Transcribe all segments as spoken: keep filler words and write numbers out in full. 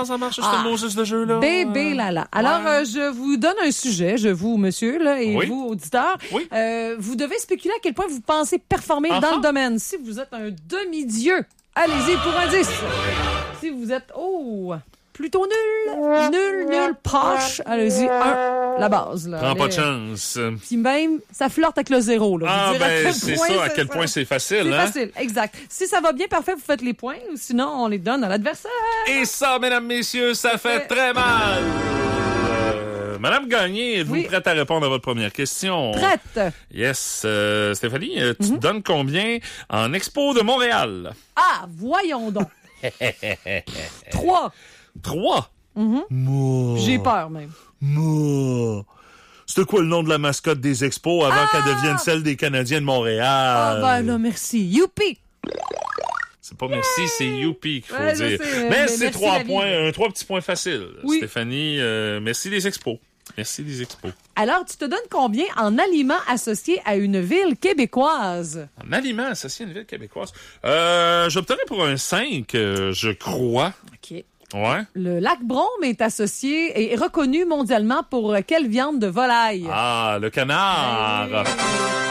ça marche, ce Ah. mot juste de jeu-là? Bébé Lala. Alors, Ouais. euh, je vous donne un sujet, je vous, monsieur, là, et Oui. vous, auditeurs. Oui. Euh, vous devez spéculer à quel point vous pensez performer Ah dans ah. le domaine. Si vous êtes un demi-dieu, allez-y pour un dix. Si vous êtes, oh, plutôt nul, nul, nul, poche, allez-y, un, la base. Là. Prends pas de Allez. chance. Puis même, ça flirte avec le zéro. Là. Ah, Vous dire à ben, quel c'est point ça, à quel point c'est facile, C'est hein? facile, exact. Si ça va bien, parfait, vous faites les points, ou sinon, on les donne à l'adversaire. Et ça, mesdames, messieurs, ça fait fait- très mal. Euh, Madame Gagné, êtes-vous Oui. prête à répondre à votre première question? Prête. Yes. Euh, Stéphanie, euh, tu Mhm. te donnes combien en Expo de Montréal? Ah, voyons donc. Trois. Trois. Mhm. Moi. J'ai peur, même. Moi. C'était quoi le nom de la mascotte des expos avant qu'elle devienne celle des Canadiens de Montréal? Ah, ben là, merci. Youpi! C'est pas merci, c'est youpi qu'il faut Ouais, je dire. sais, mais mais c'est merci trois la vie. points, un trois petits points faciles. Oui. Stéphanie, euh, merci des expos. Merci des expos. Alors, tu te donnes combien en aliments associés à une ville québécoise? En aliment associé à une ville québécoise. Euh, j'opterais pour un cinq, euh, je crois. OK. Ouais. Le lac Brome est associé et est reconnu mondialement pour quelle viande de volaille? Ah, le canard. Ben oui,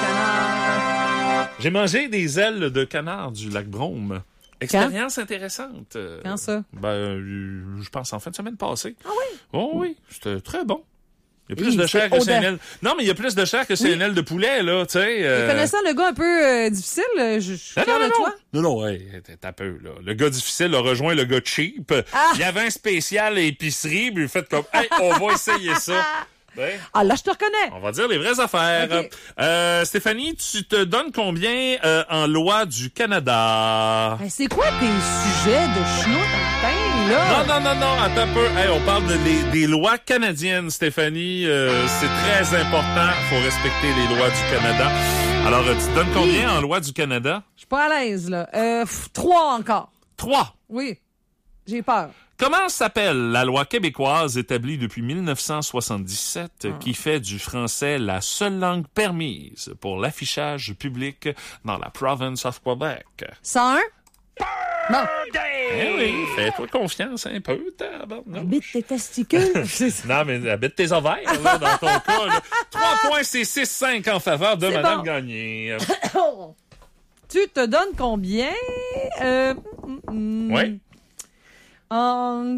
canard. J'ai mangé des ailes de canard du lac Brome. Expérience intéressante. Euh, Quand ça? Ben, euh, je pense en fin de semaine passée. Ah oui? Oh oui, c'était très bon. Il y a plus Oui, de chair c'était que c'est une odeur. aile. Non, mais il y a plus de chair que c'est Oui. une aile de poulet, là, tu sais. Et euh, connaissant le gars un peu euh, difficile, euh, je je suis Non, fière non, de non, toi. non. Non, non, ouais, t'as peu, là. Le gars difficile a rejoint le gars cheap. Ah! Il y avait un spécial à épicerie, puis il fait comme, hey, on va essayer ça. Ben, Ah, là, je te reconnais. on va dire les vraies affaires. Ok. Euh, Stéphanie, tu te donnes combien euh, en loi du Canada? Ben, c'est quoi tes sujets de chenoute en pain, là? Non, non, non, non, attends un peu. Hey, on parle de les- des lois canadiennes, Stéphanie. Euh, c'est très important. Il faut respecter les lois du Canada. Alors, euh, tu te donnes combien en loi du Canada? Je suis pas à l'aise, là. Euh, pff, trois encore. Trois. Oui. J'ai peur. Comment s'appelle la loi québécoise établie depuis mille neuf cent soixante-dix-sept qui fait du français la seule langue permise pour l'affichage public dans la province of Quebec? cent un? Non. Eh oui, fais-toi confiance un peu, tabarnouche. Habite tes testicules. C'est ça. Non, mais habite tes ovaires, là, dans ton cas. Là. Trois points, c'est six cinq en faveur de C'est Madame bon. Gagné. Tu te donnes combien? Euh, mm, mm, Oui. En,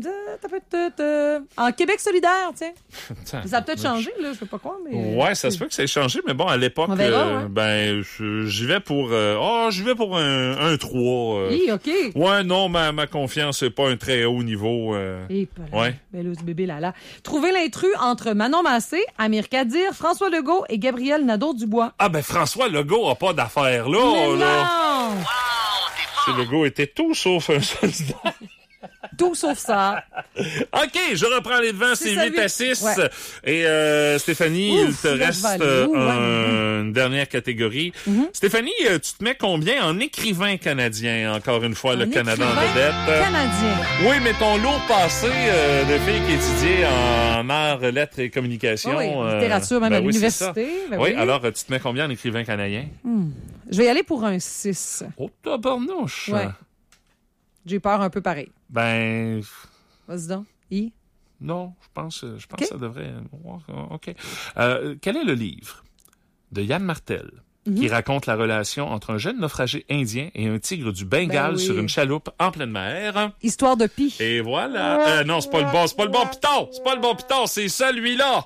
en Québec solidaire, tiens. Ça a peut-être changé, là, je sais pas quoi, mais... Ouais, ça se peut que ça ait changé, mais bon, à l'époque, On verra, euh, ouais. ben, je- j'y vais pour, euh, oh, j'y vais pour un, un trois. euh. Oui, OK. Ouais, non, ma, ma confiance n'est pas un très haut niveau. euh. Et voilà. Ouais. Ben là, ce bébé là là. Trouver l'intrus entre Manon Massé, Amir Kadir, François Legault et Gabriel Nadeau-Dubois. Ah, ben, François Legault a pas d'affaires là, Mais là. non! Monsieur Legault était tout sauf un soldat. Tout sauf ça. OK, je reprends les devants, c'est C'est ça, huit à six. Ouais. Et euh, Stéphanie, Ouf, il te là, je reste vais aller euh, où, ouais, un- une dernière catégorie. Mhm. Stéphanie, euh, tu te mets combien en écrivain canadien, encore une fois, le Un Canada en écrivain vedette? Canadien. Oui, mais ton lourd passé euh, de fille qui étudiait en arts, lettres et communication. Oui, oui, euh, littérature, même ben à oui, c'est ça. l'université. Ben oui, oui. alors euh, tu te mets combien en écrivain canadien? Je vais y aller pour un six. Oh, tabarnouche! Ouais. J'ai peur un peu pareil. Ben... Vas-y donc. I. Non, je pense, je pense OK. que ça devrait... OK. Euh, quel est le livre de Yann Martel Mhm. qui raconte la relation entre un jeune naufragé indien et un tigre du Bengale Ben oui. sur une chaloupe en pleine mer? Histoire de Pi. Et voilà. Euh, non, c'est pas le bon, c'est pas le bon piton. C'est pas le bon piton, c'est celui-là.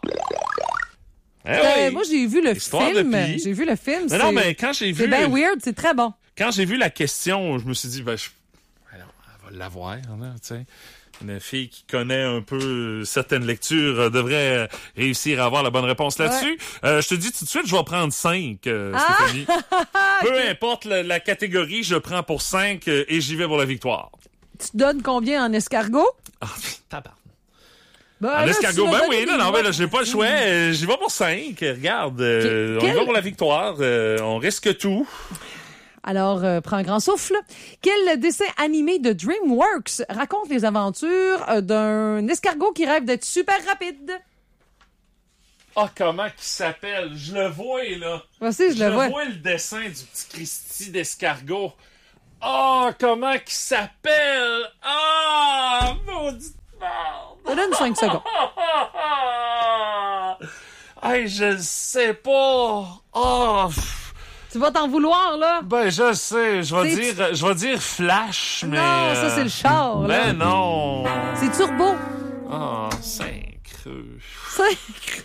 Eh Euh, oui. moi, j'ai vu le Histoire de film. Pi. J'ai vu le film. Mais c'est- non, mais quand j'ai vu, C'est bien weird, c'est très bon. quand j'ai vu la question, je me suis dit, ben, je... Alors, elle va l'avoir, là, tu sais. Une fille qui connaît un peu certaines lectures euh, devrait euh, réussir à avoir la bonne réponse là-dessus. Euh, je te dis tout de suite, je vais prendre cinq, euh, Ah! Stéphanie. Peu importe la, la catégorie, je prends pour cinq euh, et j'y vais pour la victoire. Tu te donnes combien en escargot? Ah, tabarnak. Ben, En là, escargot, tu m'as ben donné oui, des non, non, noix. ben là, j'ai pas le choix. Euh, J'y vais pour cinq. Regarde, euh, Que- on y va quel- pour la victoire. Euh, on risque tout. Alors, euh, prends un grand souffle. Quel dessin animé de DreamWorks raconte les aventures euh, d'un escargot qui rêve d'être super rapide? Ah, comment qu'il s'appelle? Je le vois, là. Voici, je, Je le vois. vois le dessin du petit Christy d'escargot. Ah, comment qu'il s'appelle? Ah, maudit. Je te donne cinq secondes. Hey, je sais pas. Oh. Tu vas t'en vouloir, là? Ben, je sais. Je vais C'est- dire, je vais dire flash, mais... Non, ça, c'est le char, là. Ben non. C'est turbo. Ah, cinq creux. Cinq.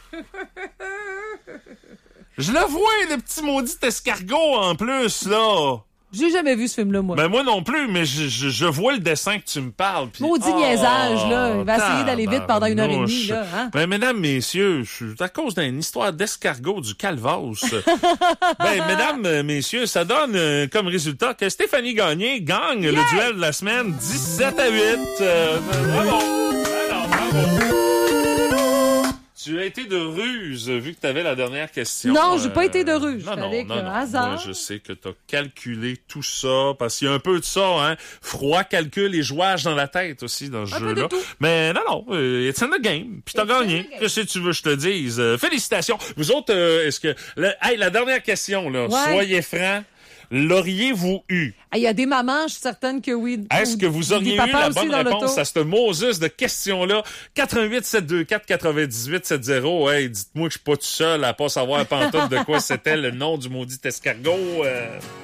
Je le vois, le petit maudit escargot, en plus, là. J'ai jamais vu ce film-là, moi. Ben moi non plus, mais je, je, je vois le dessin que tu me parles. Pis... Maudit oh, niaisage, là. Il va essayer d'aller vite pendant une heure et demie, tabarnouche. là. Hein? Ben, mesdames, messieurs, je suis à cause d'une histoire d'escargot du Calvados. Ben, mesdames, messieurs, ça donne euh, comme résultat que Stéphanie Gagné gagne le duel de la semaine dix-sept à huit. Euh, ben, bravo! Alors, bravo! Tu as été de ruse, vu que tu avais la dernière question. Non, j'ai Euh, pas été de ruse. Non, J'étais non, avec non, le non. hasard. Moi, je sais que tu as calculé tout ça, parce qu'il y a un peu de ça, hein. Froid, calcul et jouage dans la tête aussi, dans ce Un peu jeu-là. de tout. Mais non, non, euh, it's in the game. Puis t'as It's in gagné. the game. Qu'est-ce que tu veux que je te dise? Euh, félicitations. Vous autres, euh, est-ce que... le- Hey, la dernière question, là. Ouais. Soyez francs. L'auriez-vous eu? Ah, il y a des mamans, je suis certaine que oui. Est-ce que vous Des auriez eu papas la aussi bonne dans réponse l'auto. à cette Moses de question-là? quatre un huit sept deux quatre neuf huit sept zéro. Hey, dites-moi que je suis pas tout seul à pas savoir pantoute de quoi c'était le nom du maudit escargot. Euh...